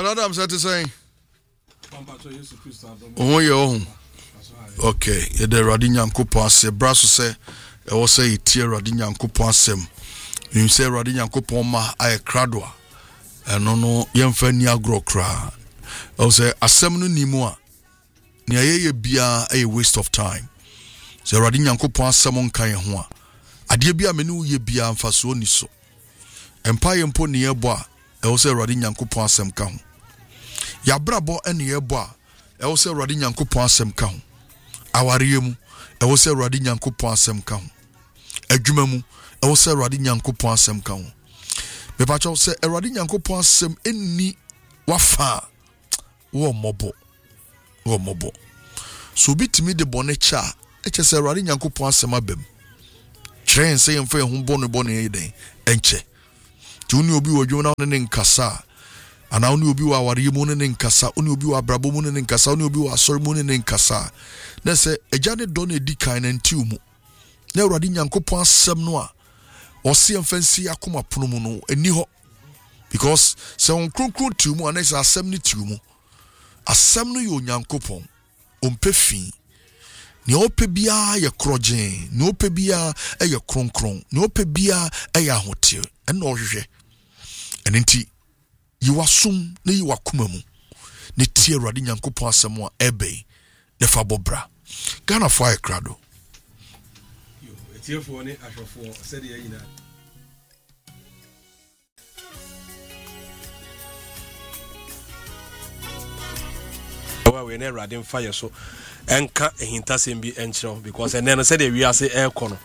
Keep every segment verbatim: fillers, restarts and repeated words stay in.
Adam said to say, oh, your own. Okay, the Radinyan Coupon say, Brasso say, I will say, Tier Radinyan Coupon sem. You say Radinyan Coupon ma I cradwa. And no, no, young Fenia grow cra. I will say, a seminal nimua. Near ye be a waste of time. Say Radinyan Coupon samon kaya hua. Adia bia menu ye bia amfaso ni so. Empire mpo ni yeboa. I will say Radinyan Coupon sem ka ho. Ya brabo ene yeboa. I will say Radinyan Coupon sem ka ho. Awariye mu e wo se Awurade Nyankopon asem ka ho adwuma mu e wo se Awurade Nyankopon asem ka ho me pa cho se Awurade Nyankopon asem enni wafa wo mobo wo mobo so bitimi de bone cha e che se Awurade Nyankopon asem abem train se yemfa ho bone bone yeden enche tuni obi wo dwona ne nkasa ana oni obi wa awariye mu ne nkasa oni obi wa abrabo mu ne nkasa oni obi wa asori mu ne nkasa na se ejane don edi kan na ntiu mu na Awurade Nyankopon asem no a ose emfansi akoma pono mu no eni ho because se on kronkron tiu mu ana se asem ni tiu mu asem no yo Nyankopon ompefi ni ope bia ye krogen ni ope bia e ye kronkron ni ope bia e ya hotel ena ohwehwe enenti you assume na you akoma mu ne tie Awurade Nyankopon asem a ebe ne fa bobra Ghana fire crado yo etiefo ne ahwefo said ye yina wa we ne Awurade fire so enka ehintasem bi enkyerɛ because ene no said we ase ɛkɔ no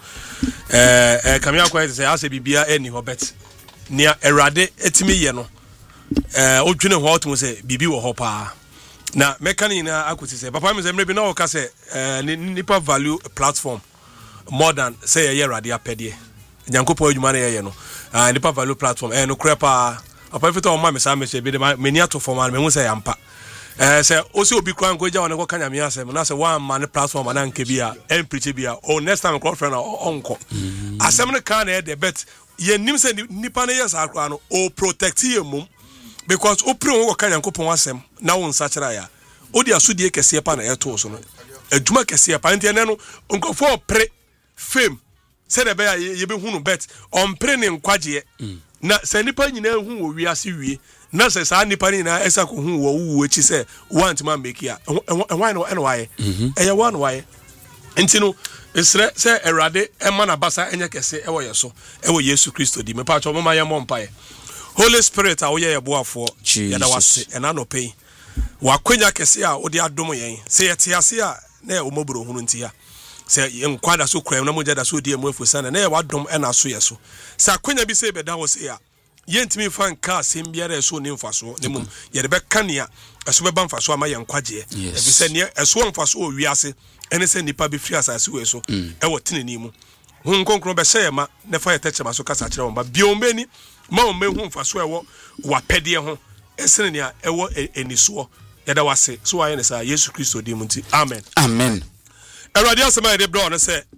eh eh kamia kwa say ase bibia eni ho bet nia Awurade etimi ye no eh odwene ho otum say bibi wo ho pa na mekani na akuti say papa me say mrebi na o ka say eh nipa value platform more than say ye Awurade apede Nyankopon adwuma na ye no ah nipa value platform eh no krepa papa fito o ma me sa me say bi de me ni ato form me hu say ampa eh say o se obi kwan ko ja wona ko kanya me asem na say one man platform na nke bia en preach bia o next time ko friend onko asem no kan na de bet ye nim say nipa na yes akwa no o protect ye mum because opre won woka Nyankopon asem na won sachira ya odi asudie kese pa na eto so no adwuma kese pa ente ne no nkofo pre fame se de be ye be hunu bet on pre ne nkwaje na se nipa nyina hu wo wi ase wie na se sa nipa nyina esa ko hu wo wu echi se want man make ya why no and why e ya one why enti no esre se Awurade e ma na basa enye kese e wo yeso e wo Yesu Kristo di me pa cho mama ye mo mpae Holy Spirit a wo ye boafo ya da wase ena no pay wa kwenya kese a wo de adom yen se ye te ase a na ye omobro hunu ntia se enkwada so kram na mo jada so die mo afusa na ye wadom ena so ye so sa kwenya bi se be da wo se ya yentimi fan ka sembiara so ne mfaso ne mum ye de be kanea eso be ba mfaso ama ye nkwaje e bi se ne eso mfaso o wiase ene se nipa be firi asase we so e wo teneni mu hun konkro be se ma ne fa ye techema so kasa kire won ba biombeni ma o me hu mfaso ewo wapede ho esene ne ewo eniso yada wase so aye ne sa Yesu Kristo di munti amen amen Awurade asema ye de bro ne se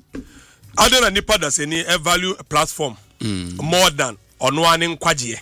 adena nipa da se ni e value platform mm. more than ono ane nkwaje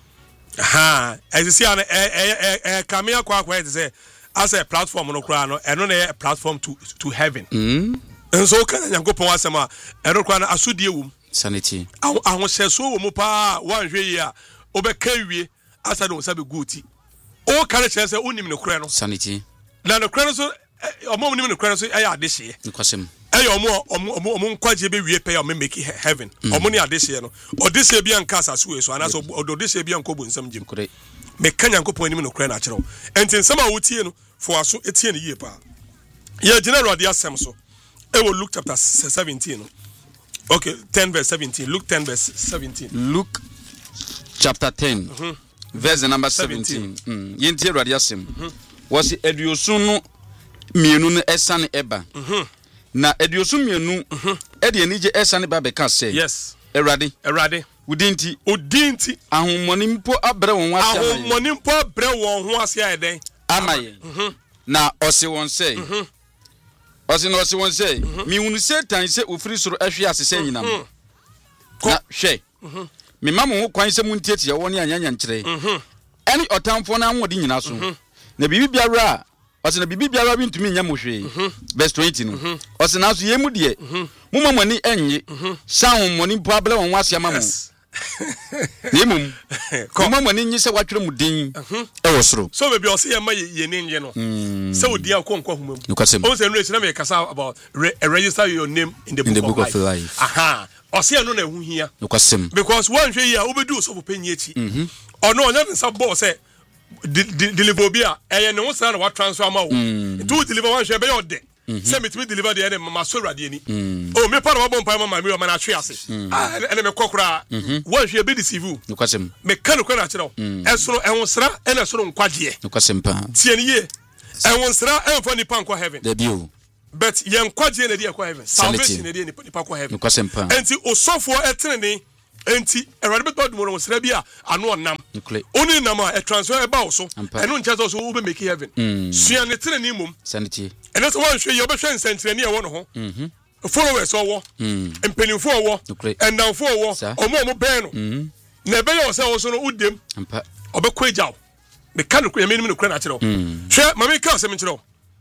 ha ezisi an eh eh kamia kwa kwa say as a platform no kra no eno na platform to to heaven mm enso kan Nyankopon asema eno kra na asodie wum sanity ahwo hyeso wo mu pa wanhwe yi a obeka wie asa do sabe guti o kare chese unim ne kra no sanity na ne kra no so omo unim ne kra no so aye adehye nkwasem ayo omo omo omo nkwaje be wie pe ya omo make heaven omo ne adehye no odehye bia nka asase we so anaso odehye bia nkobu nsam jim kure me kan Nyankopon anim no kra na kire enti nsam a wotie no fo aso etie ne yie pa ye general Awurade asem so e wo Luke chapter seventeen no okay ten verse seventeen Luke ten verse seventeen Luke chapter ten mm-hmm. verse number seventeen mm yenti Awurade asem was eduosun no mienu no esane eba mhm na eduosun mienu e de anije esane ba be ka say yes Awurade Awurade udinti udinti ahomoni mpo abre won wase amaye ahomoni mpo abre won ho ase ayeden amaye mhm na ose won say mhm ose no ose won say mi hunu Satan se ofiri soro ahwe asese nyinam na hwe mhm me mamu ho kwan se muntiatia woni anyanya nkire mhm any otamfo na nwodi nyina so na bibi biara ose na bibi biara bi ntumi nya mo hwe verse twenty no ose na so yemu de mumma mani enye sound money problem won wase ama mo nemum mumma mani nyi se watwere mu din e wo soro so baby ose ye ma ye nenye no se odi akonkwa huma mu o se no e na me kasa about re register your name in the book, in the book of, of life. life aha ose no na ehu hia because one hwe ya obedu so popanyi echi ono onya nsa bo se deliver bia eye ne wo sa na wa transfer ma wo to deliver one hwe be your de se me to deliver the ma so rade ni o me pa na bo mpa ma me o ma na hwe ase ah ene me kokora one hwe be deceive you me kan ko na kire o esoro ehonsra ene esoro nkwaje tie ni ye ehonsra enfo ni pa nkwa heaven the bio but yen kwaje na die kwa heaven salvation na die ni pa kwa heaven enti osofo etenene enti erade beto dum no sra bia ano onam oni nam a transfer e ba wo so eno nche so wo be make heaven sua ne tenene mum sanity eno so wan hwe ye obehwe nsentene e wo no ho followers owo empenifo owo endanfo owo omo omo ben no na ebe ye wo se wo so no udem obekwajaw me kan ko ye me no kra na kire wo hwe mama ka se me kire wo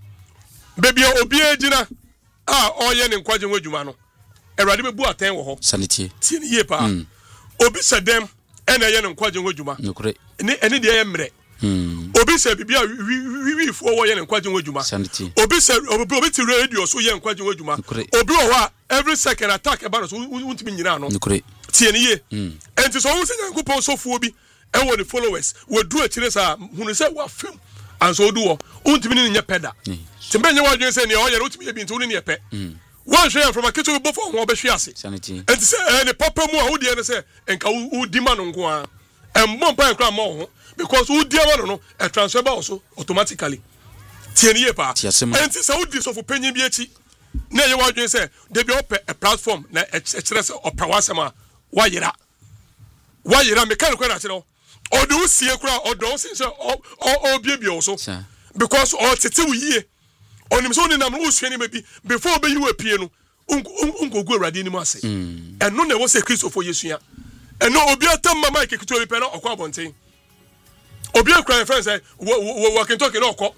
baby obi ejina a oye ne nkwaje nwadwuma no erade bebu aten wo ho sanity tie ne ye pa obi sedem ena ye ne nkwaje nwadwuma ne ene de ye mre obi se bibia wi wi fo wo ye ne nkwaje nwadwuma sanity obi se obi obi ti radio so ye nkwaje nwadwuma obi wo ho every second attack about so untimi nyina no tie ne ye enti so wo se nyankopon so fo obi e wo ne followers wo du akire sa hunu se wa fem anso do wo untimi ne nya peda timbenye wadwen se ne o yere utimi bi nti woni ne epe one share from a kitchen before won be hwe ase sanity enti se ne papa mu a wo de ne se enka wo di ma no nko a embo mpa nkra ma ho because wo di ma no no e transfer ba so automatically tie ne ye pa enti se wo di so for panyin bi echi na ye wadwen se de bi ope a platform na e kire se opa wasema wa yera wa yera me kan ko na kire o do sie kura o do sin se o o biebie wo so because o tete wo yie onim so ni nam no usue ni mebi before be you apie no ungogu awrade ni mu ase eno na wo se Kristo fo yesua eno obi atam mama ikekito bi pe na okwa bonten obi akran friend say wo Kentucky na okọ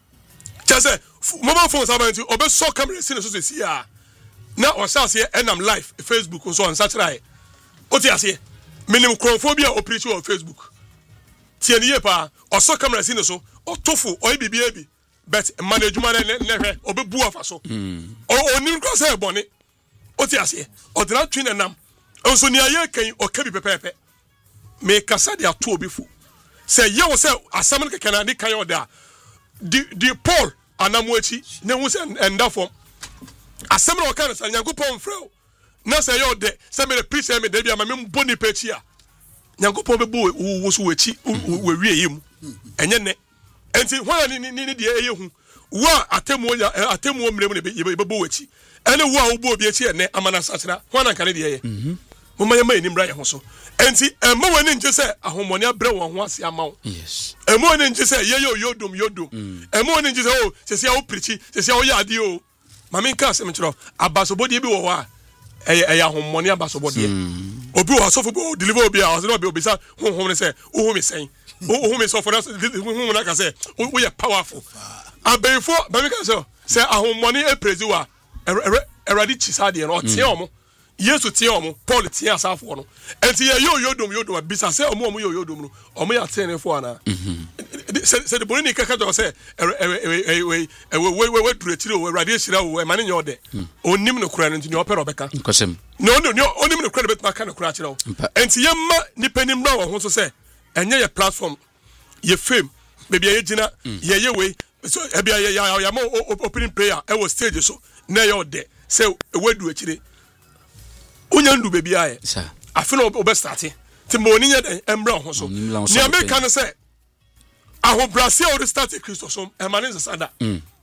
chese mobile phone sabanti obi so camera sin so se ya na o sa se enam live Facebook so on Saturday o ti ase minim chronophobia o preach on Facebook tie ni ye pa o so camera sin so o tofu o bibia bi but management ne ne obebu afa so o onim ko say boni o ti ase o dra twin nam onso ni aye kan o ka bi pepepe me kasa dia to obi fu say ye wo say asam ne kekana ni kan yo da di di Paul anamuachi ne hu say enda form asam ne o kan say Nyankopon freo na say yo de say me preach me de bia ma me boni pechi a Nyankopon bebu wo so wachi we wie yim enye ne enti hwana ni ni ni de eyehu wa atemu ya atemu mrem ne bebo wachi ene wo a wo bo obi echi ene amana sachira hwana kan de eye mhm mama ye mai ni mra ye ho so enti emma woni nje se ahomoni abre wo ho ase amawo yes emma woni nje se ye yo yodom yodom emma woni nje se o se se o preachi se se o ya ade o mama nka se mchiro abasobodi bi wo ho a eye eye ahomoni abasobodi obi wo asofo bo deliver obi a o se obi sa ho ho ne se o ho me sen o me so for us who na ka say we are powerful abefo ba me ka say say ahomoni e prezi wa eradi chisade no tie omo Yesu tie omo Paul tie asafo no enti ye yo yodom yodom bisa say omo omo yo yodom no omo ya tie ne fo ana se se de boni ka ka do say we we we we dure tire o eradi esira o e mane nye ode onim no kura no nti ne opero beka nkosem no no onim no kura bet ma ka no kura kire o enti ye ma ni panim na wo ho so say enye ye platform ye fame baby ye gina ye ye we so e bia ye ya ya mo opening prayer e was stage so na ye ode say we du akire unya ndu baby aye afino obe start ti mo ni ye embra ho so ni America no say aho Brazil o start Christo so e mane se sada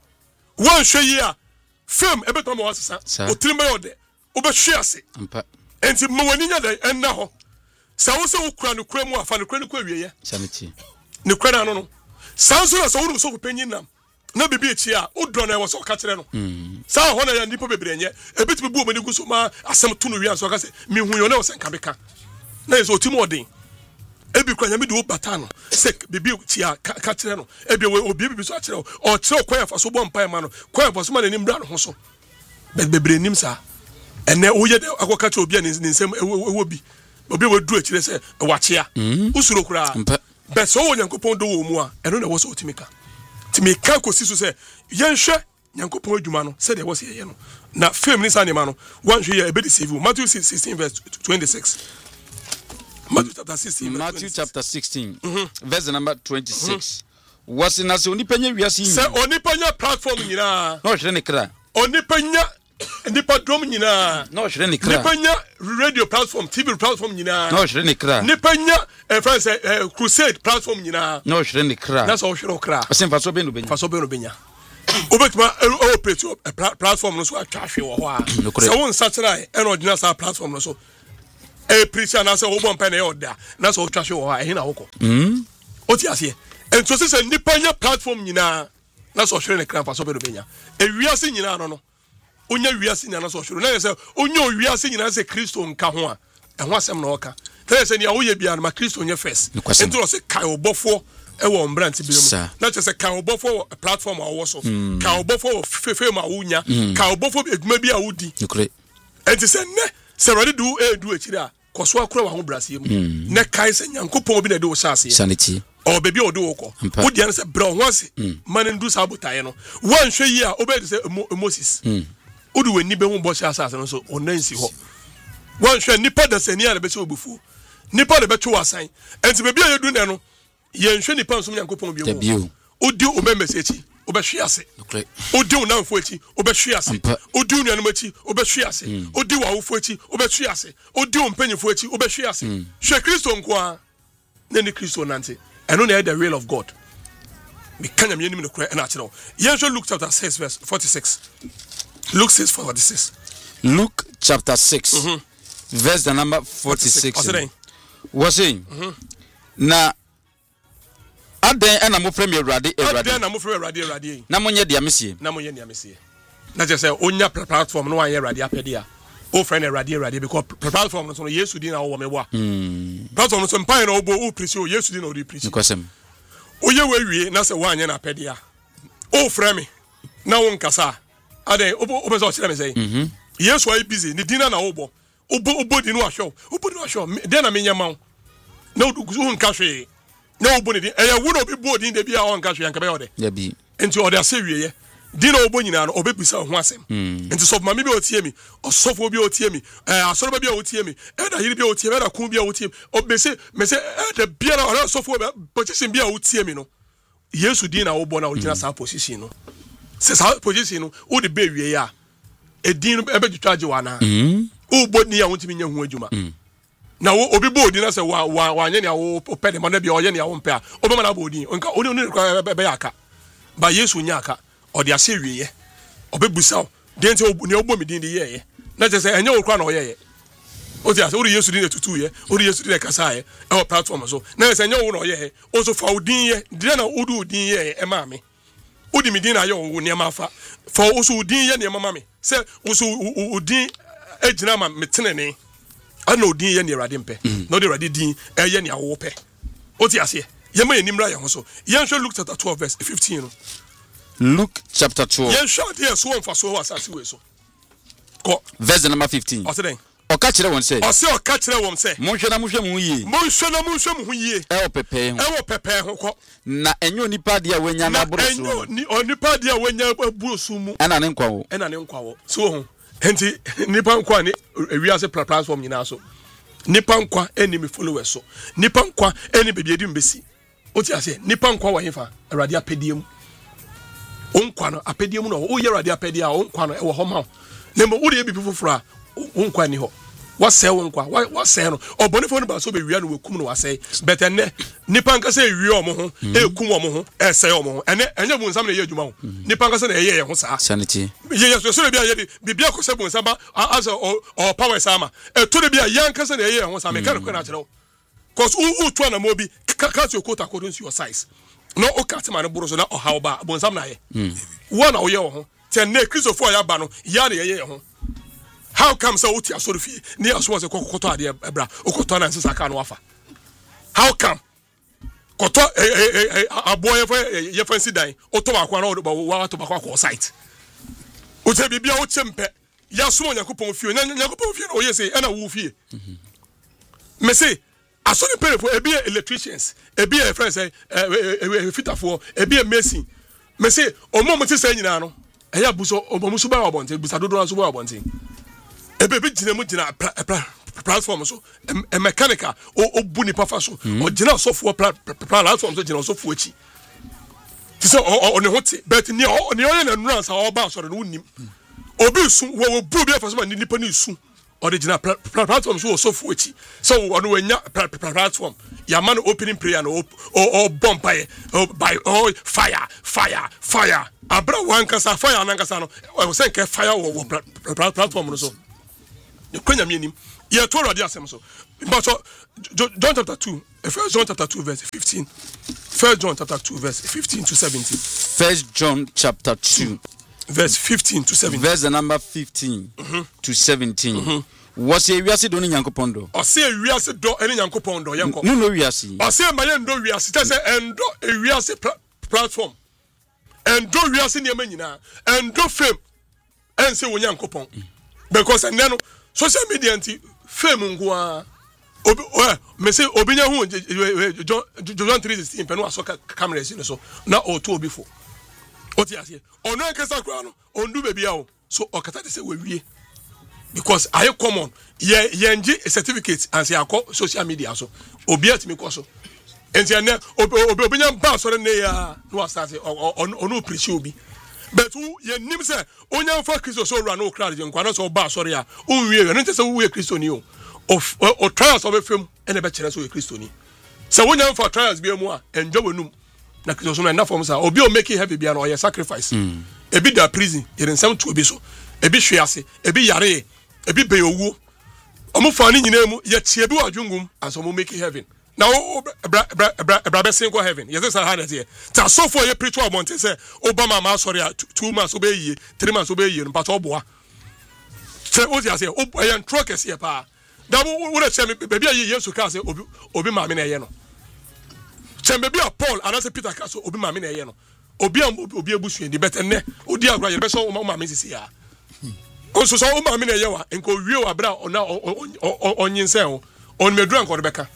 one hwe ye a fame e beto mo wasesa o trimba ye ode obe hwe ase enti mo wani nya da enna ho sa wo se wo kura no kura mu afa no kura no kwa wieye sanity ne kura no no sanso na so wo so penyin nam na bibi echi a wo dro na wo so ka kire no sa ho na ya nipo bebrenye ebetimi bu omani guso ma asem to no wi anso ka se mi hu yo na wo se nka beka na yeso otimo odin ebi kwa nyame de wo batano se bibi tia ka kire no ebi obi bibi so akire o kire kwa yafa so bo mpa ma no kwa yafa so ma nanim bra no ho so bebre nim sa ene wo ye akoka kire obi ani nsem ewo bi obi wo du akire se wa chia usuro kura be so wo Nyankopɔn do wo mu a eno na wo so otimika timika ko siso se yenhwe Nyankopɔn adwuma no se de wo se ye no na fame ni sa ne ma no wan hwe ye e be deceive Matthew sixteen verse twenty-six Matthew chapter sixteen. Matthew chapter sixteen, mm-hmm. verse number twenty-six. Was in as onipanya wiase. Se onipanya platform nyina. No hwere ne kra. Onipanya nipa dom nyina. No hwere ne kra. Nipanya radio platform, T V platform nyina. No hwere ne kra. Nipanya eh friends eh crusade platform nyina. No hwere ne kra. That's all hwere kra. Asen fa so be no benya. Fa so be no benya. Obetuma o page platform no so atwa hwe wo ho a. Se won satira e no ordinary sa platform no so. E preacher na say wo bon pen e oda na so twahwe wo ha e na woko mm o ti ase en so say nipa nya platform nyina na so hwere ne krampa so be do benya e wiase nyina no no onya wiase nyina na so hwere na say onya wiase nyina say Kristo nka ho a e ho asem na oka tell say nia wo ye bia na ma Kristo nya first en to say kai obofo e wo mbranti bi mu na say kai obofo platform a wo so kai obofo fefe ma wo nya kai obofo eduma bi a wo di en ti say ne say ready do e do akira koso akura wa ho brase mu ne kai se Nyankopɔn bi na de wo sase sanity o baby o do wo ko wo de se bra ho ase man ndu sabotaye no wan hwe yi a obedi se Moses wo do wani be ho bo sase no so onansi ho wan hwe nipa da sani a be se obufu nipa de be twa wasan enti baby a yedu ne no ye hwe nipa nso Nyankopɔn bi ho wo di o memese echi obehwe ase odi unamfo echi obehwe ase odi unuanum echi obehwe ase odi wawofo echi obehwe ase odi umpanyifo echi obehwe ase hwe Kristo nkoa na ni Kristo nante eno na the will of God me kanya me nim no kura na akere yen hwe Luke chapter six verse forty-six Luke six forty-six Luke chapter six mm-hmm. verse the number forty-six was saying mm-hmm. na aden ana mo frem Awurade Awurade aden na mo frem Awurade Awurade na mo nye dia mesie na mo nye dia mesie na je say onya platform no wan ye Awurade apede a o friend Awurade Awurade because platform no so Yesu din na wo me wa mm platform no so mpan na obo o preach o Yesu din na o di preach nikosem o ye we wie na say wan ye na apede a o frem na won kasa aden obo obo so kire me say mhm Yesu ai busy ni din na wo bo obo obo din no ahwo obo din no ahwo den na me nyama na o du nka hwe na oboni din eya wo no bi bodin de bia on ka hwe anka be ode ya bi enti ode ase wieye din na obo nyina no obebisa ho asem enti sof mami bi otie mi osofo bi otie mi eh asoro bi otie mi e da yiri bi otie mi da kun bi otie mi obese mese e da bia na ora sofo position bi otie mi no Yesu din na obo na ogina sa position no se sa position no wo de be wieye a e din no e be twitwaje wa na obo ni ya wontimi nya hu adwuma na wo obi bo odi na se wa wa wa nya ne wo pede mo na bia oye ne wo mpe a obi ma na bo odi nka oni oni be aka ba Yesu nya aka odi ase wieye obi busa de nti ne obo mi din de ye ye na je se enya wo kwa na oye ye o ti ase odi Yesu din etutu ye odi Yesu din kasa ye e o platform so na se enya wo na oye ye o so fa odin ye de na odi odin ye e ma me odi mi din na ye wo ne ma fa fa o so odin ye ne ma me se o so odin ejina ma metenene ana odin ye ne Awurade mpe na odi Awurade din eye ne awo pe o ti ase ye ma enimra ye ho so ye hwe Luke chapter twelve verse fifteen no Luke chapter twelve ye hwe de so won fa so wa asase we so ko verse number fifteen o se den o ka kire won se o se o ka kire won se mo hwe na mo hwe mo yie mo hwe na mo hwe mo yie e o pepe ho e o pepe ho ko na enyo nipa de a wanya na aburo so enyo ni onipa de a wanya aburo so mu ana ne nkwa wo ana ne nkwa wo so ho enti nipa nkwa ne ewiase platform nyina so nipa nkwa eni me followers so nipa nkwa eni bebi edi mbesi o ti ase nipa nkwa wa yefa Awurade apediem o nkwa no apediem no o ye Awurade apedia o nkwa no e wo ho ma na mo wo de bi foforo o nkwa ni ho wase wo nkwa wase no obonifo no ba so be wia no wakum no wase betenne nipa nka se wi omo ho e kum omo ho e se omo ho ene enye bu nsam na ye adwuma ho nipa nka se na ye ye ho saa sanity ye ye so so bia ye de bibia ko se bu nsam ba as o power sama e to de bia yan ka se na ye ye ho saa me ka ko na kire cause u to na mo bi ka to quote according to your size no o ka ma no buru so na o how ba bu nsam na ye wo na o ye ho ten na Christopher ya ba no ya na ye ye ho. How come so uti asori fi ni aso se kokoto ade ebra okoto na nsesa ka no afa how come koto aboy ye fancy dan oto ba kwa na wa to ba kwa site o te bibia o chempe ya so Yakobon fie na Yakobon fie no ye say na wo fie me say aso ni pere for e be electricians e be e friend say e fitafo e be mason me say omo mo ti say nyina no e ya buso omo musu ba obonte busa dodo na so ba obonte e be be gina mu gina platform so a mechanical o bu ni pafa so o gina so for platform so gina so for echi ti say o ne hote but ni o ne o na nura sa o ba so no nim obi su wo bu bi afa so ni nipa ni su original platform so so for echi so ono wanya platform ya man opening prayer no o bomb by by oh fire fire fire abra wan kasa fire nan kasa no o say ke fire wo platform no so kwanya mianim ye to radio asem so but John chapter two, First John chapter two verse fifteen. First John chapter two verse fifteen to seventeen. First John chapter two verse fifteen to seventeen. Verse the number fifteen mm-hmm. to seventeen. Mm-hmm. Was a wiase do ni Nyankopon do. O se wiase do eni Nyankopon do yenko. No no wiase. O se maye ndo wiase te se endo e wiase platform. Endo wiase ni nyina. Endo fame. Ense wo Nyankopon. Because eneno social media anti fame ngwa obi eh me say obinya hu John three sixteen penu asoka cameras ni so na o to obi fo oti ase ono nkesa kra no ondu bebia o so okata de say we wie because aye common ye ye ngi certificate and say akọ social media so obi atimi kọ so enti ene obi obinya ba so ne ya no asase ono preach obi but ye nim say onya fa Kristo so ra no kra de nkwa no so ba so ya unwie no ntse say we Kristo ni o of o trials of fam ene be kire so we Kristo ni say onya fa trials bi mu a enjo wenum na Kristo so na form say obi o make heavy bia no ye sacrifice e bi da prison ye nsam to obi so e bi hwe ase e bi yare e bi be owu omo fa ni nyina mu ye tie bi wadwungum aso mo make heaven now bra bra bra be sin go heaven yes say how that here ta so for ye preach to monte say Obama ma sorry two months obey three months obey no but oboa say what you say o yan trokes here pa da wo le say baby aye Yesu ka say obi obi ma me na ye no say baby Paul and say Peter ka so obi ma me na ye no obi am obi ebusu ndi bet enne odi agura ye be so o ma me sisi ya o so so o ma me na ye wa enko wie wa bra ona onyin say o on medura enko rebeka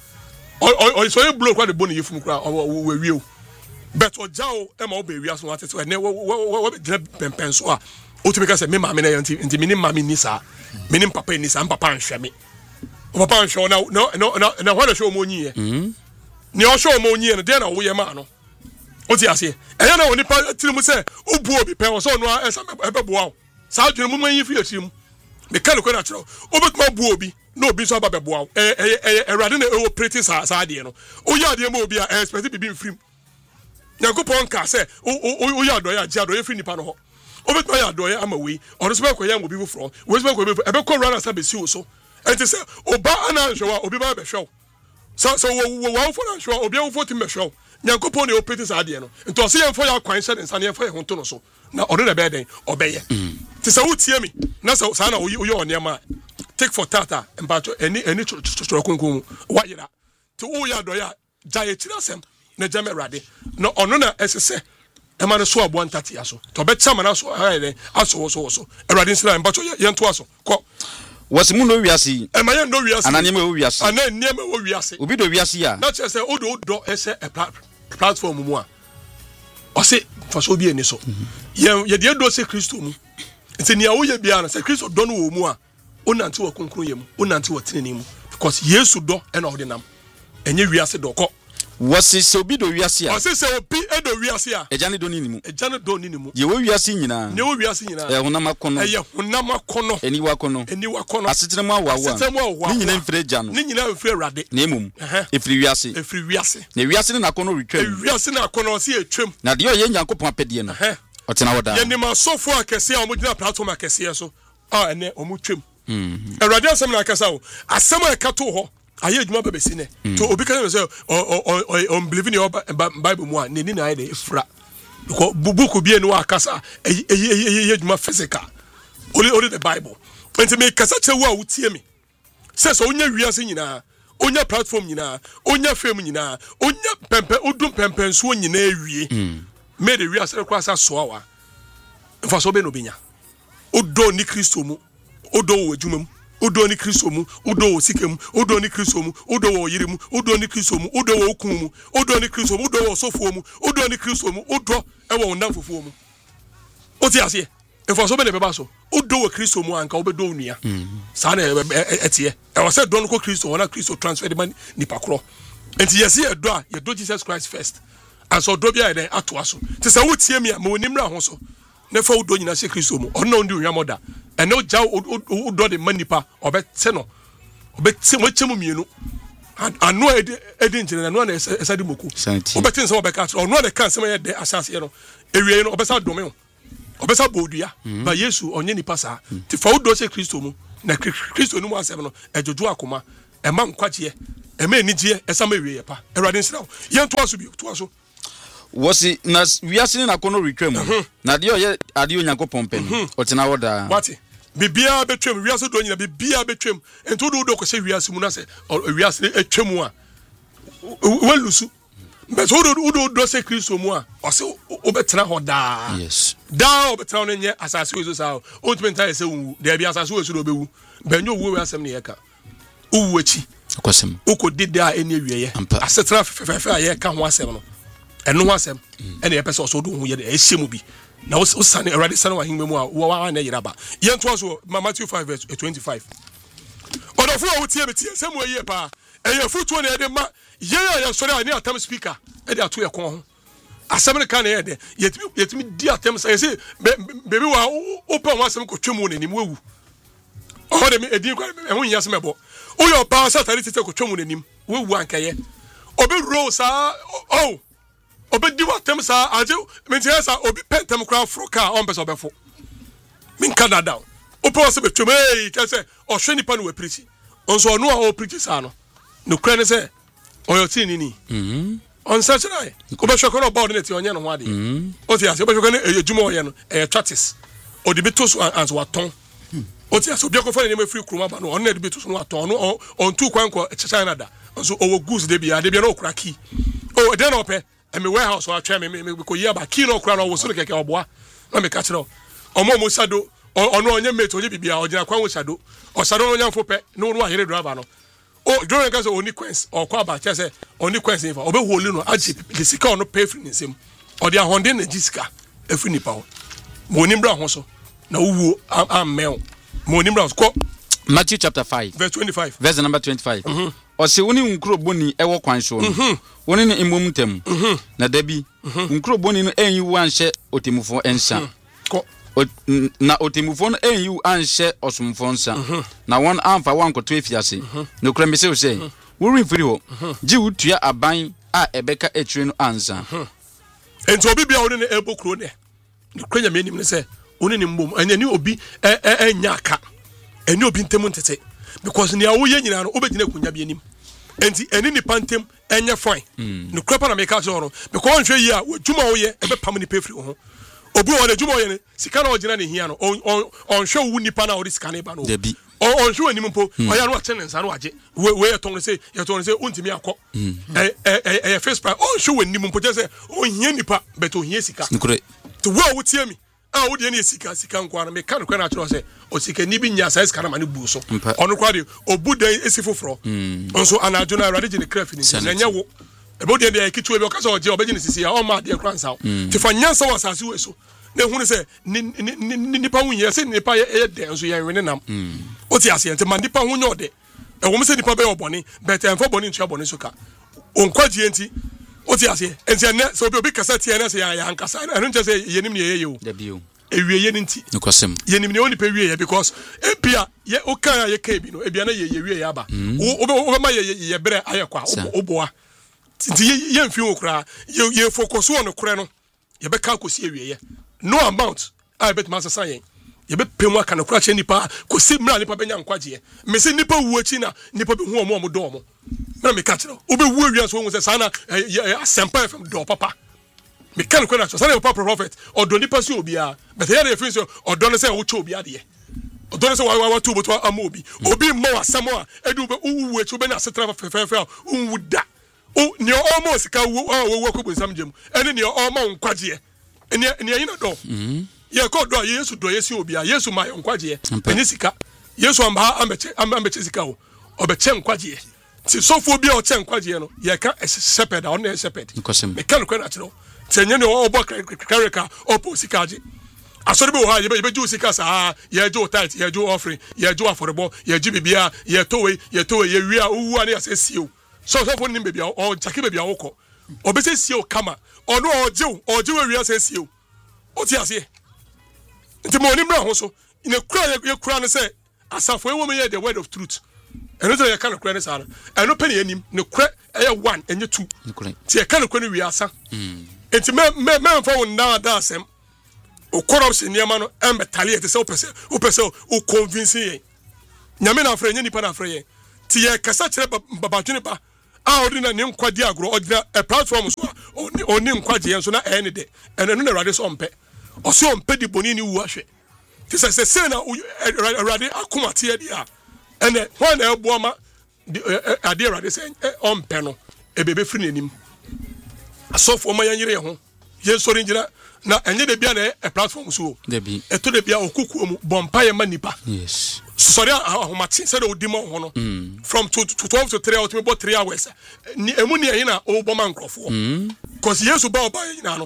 o so you blow kwa de boni yefum kra we wie o bet o jaw e ma o be wi aso ate so enne wo be pempen so a o timi ka say me ma me na ye nti me ni ma me ni sa me ni papa ni sa papa nhwe me o papa nhwe na no no na ho na show mo nyi ye mhm ni o show mo nyi ye no de na wo ye ma no o ti ase e ya na oni pa tiri mu say o bu obi pe o so no e sa e be bo a sa adwene mu man yi fi atiri mu me ka le ko na kiro o be ma bu obi no obi so aba be bo a e e erade na e operate sa sa ade no o ya ade ma obi a expect bibi mfrim Yakobon ka say o o ya do ya ji ado ye free nipa no ho o be ya do ya ama we o so be ko ya obi fufro we so be ko e be ko run asa be si o so enti say oba ana nhwa obi ba be hwew so so wo wo fo na nhwa obi wo fo tim be hwew Yakobon e operate sa ade no enti o se ye fo ya kwan se nsa ne fo ye ho to no so na o de be den obeye ti say wo tie mi na so sa na o ye o ne ma take for tata mbacho eni eni chorokunkun wa yira ti o ya do ya jaye tirasem na jame rade no ono na esese e ma no so abo ntati aso to be chama na so ha aso so so erade nsira mbacho ye nto aso ko wasi mu no wiase e ma ye no wiase anani ma wo wiase anani ne ma wo wiase obi do wiase ya na che se o do do ese e platform mu a o se fa so bi eni so ye ye de do se Kristo mu nti ne awo ye bia na se Kristo do no wo mu a onanti wa konkron yem onanti wa tenene mu because Yesu do e na odinam enye wiase do ko wasi se obi do wiase a wasi se obi e do wiase a ejane do ni nimu ejane do ni nimu ye wo wiase nyina ne wo wiase nyina e honam akono e ye honam akono eni wa kono eni wa kono asetene mu awawa asetene mu awawa ni nyina mfire gya no ni nyina mfire rade na emum efiri wiase efiri wiase na wiase ne na akono retwam e wiase na akono si etwam na de o ye Nyankopon apede no otena woda ye ni ma sofo akese a omugina platform akese so ah ene omutwam mhm erade asem na akasa o asem a kato ho aye adwuma babesi ne to obi kan say o believe in your Bible mu a ne ni na aye de fra ko buku bi enu akasa eye adwuma physical only only the Bible enti me kasa chewu a wutie me say so onya wiase nyina onya platform nyina onya fame nyina onya pempe odum pempe so nyina ewie me de wi asere kwa sa so awa mfa so be no benya odo ni Kristo mu odo wo adwuma mu odo ni Kristo mu odo wo sika mu odo ni Kristo mu odo wo yire mu odo ni Kristo mu odo wo okun mu odo ni Kristo mu odo wo sofo mu odo ni Kristo mu odo e wo ndam fofo mu oti ase e fo so be ne beba so odo wo Kristo mu anka obedo onua sa na etie e wo se do no ko Kristo wona Kristo transfer the man ni pakro enti yesi e do a ye do Jesus Christ first and so do bia e den ato aso te se wo tie mi a ma onimra ho so ne fa odo nyina se Kristo mu ono ndi onwa moda ene o ja odo de manipa obete no obete mo chemu mienu anu edi edi njire anu na esa di moku obete nso obeka ono de kan se me de asase no ewie no obesa dome o obesa bodua ba Yesu onye nipa sa ti fa odo se Kristo mu na Kristo nu mu asem no ejojo akoma e ma nkwaje e ma enije esa ma ewie pa erade nsira ye nto aso bi to aso wosi na wiase na kono retwam na de oye ade onyankopon pem otena woda wati bibia betwam wiase do nyina bibia betwam ento do do ko se wiase mu na se wiase etwam a walusu beso do do do se Kristo mu a o se obetena hoda yes da obetena no nye asase we so sa o ntime ntai se wu de bia asase we so do bewu banyo wu we asem ne yeka uwu achi akosem ukodide a eni awieye asetena fefefe a yeka ho asem no eno ho asem ene ye pese so do hu ye de ehyemu bi na wo sane already sane wa hinme mu a wo wa na yiraba ye nto so Matthew five verse twenty-five odofo wo tie betie sem wo ye pa eye futu na ye de ma ye ya sori ani atam speaker e de ato ye kon ho asem ne kan ye de yetimi yetimi di atam say say baby wa open wa asem ko twemu na nim wewu o de me edin kwa e ho nya sem ebo o yo ba satani tete ko twemu na nim wewu ankaye obi rose ah oh obedi watem sa aje mentia sa obi pentem kra froka on beso befo min Canada opo se betwem eh ka se o hwe nipa no we preach onso ono a o preach sa no no kra ne se oyo ti ni ni mhm on such right ko be hwe ko no ba ordinate onye no ho ade o ti ase o be hwe ko ne ejuma oye no e chatis o de beto so as waton o ti ase obi ko fa ne me free kuruma ba no on na de beto so no waton no on tu kwan ko China da onso owo goose de bia de bia no kra ki o de no pe emi warehouse wa twa me me ko yi aba key no kura no wo so keke oboa na me ka kire omo mo sado ono onye mate onye bibia ogina kwa wo sado o sado no nyamfo pe no no ahere driver no o drone ka so oni quench o kwa ba che se oni quench infa obe holi no agi the sika ono pay free nsem o de ahonde na gisika efri nipa ho mo ni mbra ho so na wuwo ammel mo ni mbra ko Matthew chapter five verse twenty-five verse number twenty-five o se woni nkro boni ewo kwan so no woni ne imom tem na dabi nkro boni no enyi wu anhye otemufo ensa ko na otemufo no enyi wu anhye osomfo nsa na won amfa wankoto efiase no kra mese o se wo refiri ho ji wutua aban a ebeka etire no ansa enti obi bia woni ne ebo kro ne no kra nyame nim ne se woni ne mbom anyani obi enya aka eni obi ntemu ntete because ne awo ye nyina no obegina kunya bi anim enti eni ni pantem enye fine no krepa na make so no because on hwe yi a dwuma wo ye ebe pam ni pefri ho obi wo na dwuma wo ye ne sika na ogina ne hia no on on hwe wu nipa na wo sika ne ba no on on hwe anim mpo oya no atene nsa no age we we yeton se yeton se untimi akọ eh eh eh face price on hwe anim mpo je se on hia nipa beto hia sika to wo wo tie mi ah wo de ne sika sika nkwa na me kan kwa na atro se o sika ni bi nya size kana ma ne bu so ono kwa de obudan esi foforo onso anajo na rade gine craft ni na nya wo ebo de de kitu ebi o ka so je obegine sisi ya o ma de kran saw ti fa nyansa wa sase we so na hu ne se ni pa hu ye se ni pa ye de onso ye wene nam o ti ase ente ma ni pa hu nya ode e wo me se ni pa be oboni but en fo boni ntua boni so ka onkwaji enti o ti ase enti ne so obi kasa tie na se ya ya hankasa enu nche se ye nim ne ye ye o da bio ewie ye nti nokosem ye nim ne oni pe wie ye because empia ye o kan ye ka bi no ebia na ye ye wie ye aba o o ma ye ye bere ayekwa oboa nti ye mfi okura ye ye focus on kure no ye be ka kosi ewie ye no amount I bet ma sasa yen ye be pemu aka na kura che nipa kosi mra nipa benya nkwaje me se nipa wu achi na nipa be hu omo omo do omo na me ka kire o be wu awia so hu se sana asempa fm do papa me kan ko na so sana papa prophet odo nipa si obia but here dey feel so odo no say wo che obia de don't say why two but amobi obi mo asem a edu be uwu echu be na setra fefefe uwu da o ne almost ka wo wo ko bonsam gem ene ne almo nkwaje ene ne yin do ye ko do Yesu do Yesu obi a Yesu ma nkwaje ene sika Yesu amba ambeche ambeche sika o obeche nkwaje ti sofo bi a o che nkwaje no ye ka shepherd on na shepherd me kan ko na chiro tenye ne obo kareka opo sikaje asori be wo ha ye be ju sika sa ye ju tight ye ju offering ye ju aforebo ye ju bibia ye towe ye towe ye wi a uwu ani asesio so so fo nim bibia o jake bibia wo ko obese sio kama ono ojew ojew wi asesio o ti ase nti mo nim bra ho so ine kura ye kura ne se asafo e wo me ye the word of truth eno so ye kan kura ne sa no eno pe ne anim ne kura e one enye two ti ye kan kura ne wi asa enti me me me fa won na da asem o corruption niam no embetale ete se o pese o pese o convince ye nyame na afre nye nipa na afre ye ti ye kasa kire babatwene pa a odina ne nkwadi agro odina a platform so oni oni nkwaje ye so na e ne de eno no na rade so ompe o so ompe di boni ni wu ahwe ti se se se na rade akoma ti ye dia ene ho na ebo ma ade rade se ompe no ebebe firi nanim asofo ma yanyire ho ye sori ngira na enye de bia na e platform so debi eto de bia okuku mu bompa ye manipa yes sorry ahomati said o dimo ho no from to twelve to three hours me bo three hours ni emu ni yin na o bo man krofo cause yesu ba oba yin na no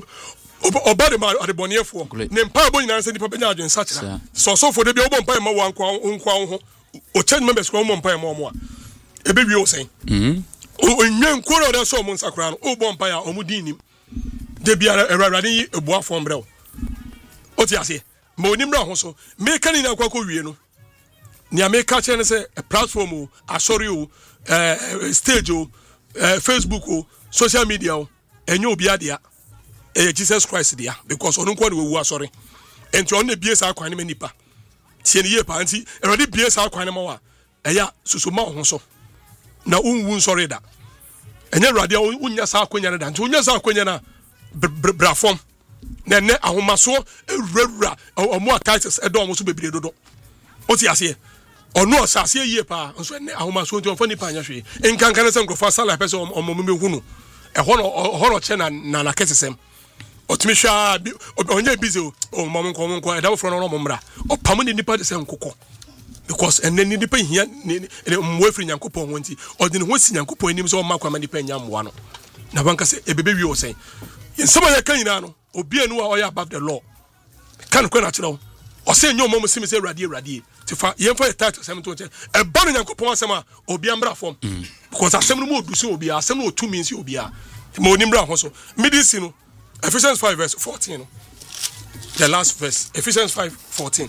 oba de ma de boniefo ne mpa bo yin na se nipa benya adwen sachira so so for de bia o bompa ma wa nkwa nkwa ho o change members ko mo mpa ma mo a ebe wi o sen o nyen ko de so mo nsakura no o bompa ya o mu din nim de bia erarade yi ebua fo mbrɛ o ti ase ma onim ra ho so me kan ni akwa ko wie no ni ameka che ne se platform o asori o eh stage o eh Facebook o social media o enye obi adia eh Jesus Christ dia because onu ko de wu asori enti on na bie sa akwan ne manipa tie ne ye pa anti erade bie sa akwan ne ma wa eya susuma ho so na unwu nsori da enye erade unya sa akwanya ne da nti unya sa akwanya na brafom na ne ahomaso ewura omo attacks edom so bebire dodo o ti ase ono osase yie pa nso ne ahomaso nti onfo ni pa anya hwe enkankan se nkrofo sala pese omo memehunu e ho no ho no che na na kesesem otimi hwa onye busy o mom nko nko e da fro no momra opam ni nipa de se nkokọ because enne ni nipa hia ni mwefri nyankopon ho nti odine ho si nyankopon anim so makwa ma nipa nya mwa no na banka se ebebe wi o sen in some ya kan ina no obi anu a oya above the law kan ko na kire o se nyo mom simi se radie radie ti fa ye fa title sem to che e ba no nyankopon asem a obi ambra fom because asem no mo odu se obi asem no two means obi a mo oni mbra ho so medicine no Ephesians five verse fourteen no the last verse Ephesians five fourteen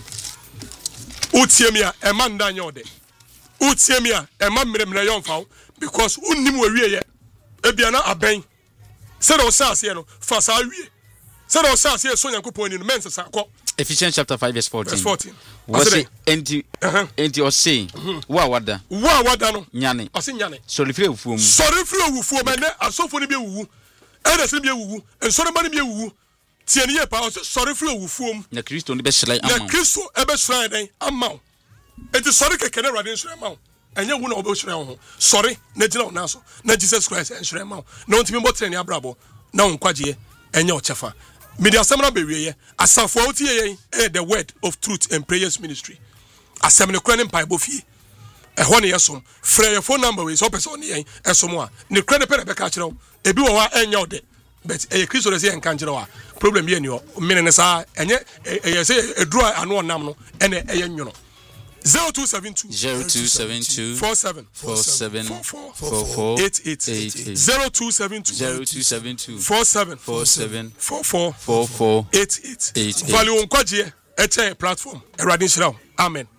utiemia e man da nya ode utiemia e man mremre yon fa because unnim wa wie ye e bia na aben said o sase no fa sa wie said o sase so nyankopon ni no men sa ko Ephesians chapter five verse fourteen verse fourteen was it enti enti o say wa wada wa wada no nyane o se nyane sorry free wufuo mu sorry free wufuo me ne asofo ni bi wuwu e da se bi wuwu ensoro ba ni bi wuwu tie ne ye pa o se sorry free wufuo mu na Kristo ni be hyrai ama na Kristo e be hyrai den ama enti sorry keke na rade hyrai ama enye wu na o be hyrai ho sorry na gina na so na Jesus Christ en hyrai ama na ontimi botre ne abrabo na onkwaje enye o chefa media semna be wiye asafo oti ye eh the word of truth and prayers ministry asemne kra ne mpaibo fie e ho ne yesom frɛ your phone number we so person ne yen esom a ne kra ne pere be ka kyerɛw ebi wo wa enya ode but e Kristo de se en kan kyerɛw a problem ye ni o mene ne sa enye e se eduru anu onam no ene eye nwono zero two seven two zero two seven two four seven four seven four four four eight eight zero two seven two zero two seven two four seven four seven four four four four eight eight value nkwaje eche platform erade nshira amen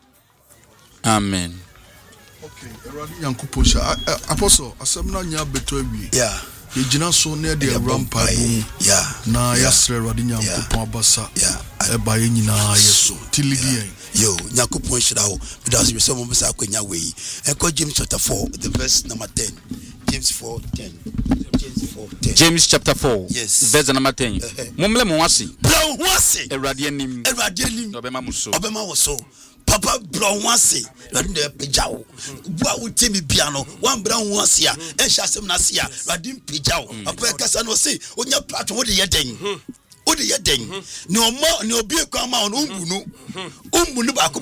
amen. Okay, erade yankupo sha apostle asemna nya beto awie yeah yegina so na de rampa bu yeah na yasre erade yankupo abasa e ba ye nyina yeso tiligi yo nyakopon shira ho because we some bisa kwenya we enko James chapter four the verse number ten James four ten James four ten James chapter four yes verse number ten mumle mo wase bla wase erade anim erade anim obema muso obema wo so papa bro wansi radi de pejawo bua utimi bia no wan bra wansi a e hyasem na se a radi pejawo papa kasa no se onya platform wo de yeden wo de yeden ni omo ni obi kwa ma on umbunu umbunu ba